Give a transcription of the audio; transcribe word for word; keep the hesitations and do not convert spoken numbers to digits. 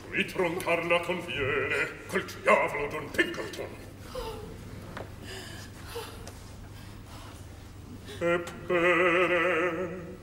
costui troncarla conviene col diavolo d'un Pinkerton. Ebbene,